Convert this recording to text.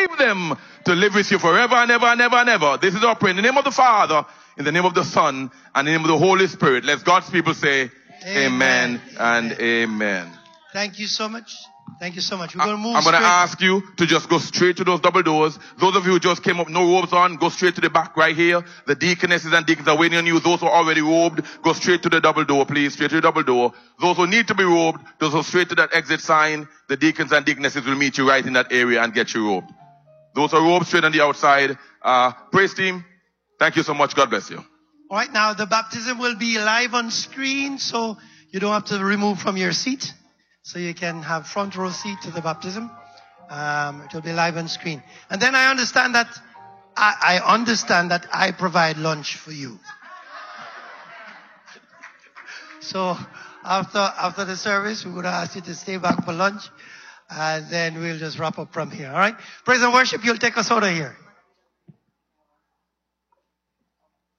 save them to live with you forever and ever and ever and ever. This is our prayer in the name of the Father, in the name of the Son, and in the name of the Holy Spirit. Let God's people say amen and amen. Thank you so much. Thank you so much. We're going to move I'm going to ask you to just go straight to those double doors. Those of you who just came up, no robes on, go straight to the back right here. The deaconesses and deacons are waiting on you. Those who are already robed, go straight to the double door, please. Straight to the double door. Those who need to be robed, those who go straight to that exit sign. The deacons and deaconesses will meet you right in that area and get you robed. Those who are robed straight on the outside. Praise team, thank you so much. God bless you. All right, now the baptism will be live on screen, so you don't have to remove from your seat. So you can have front row seat to the baptism. It will be live on screen. And then I understand that I provide lunch for you. So after the service, we would ask you to stay back for lunch. And then we'll just wrap up from here. All right? Praise and worship. You'll take us out of here.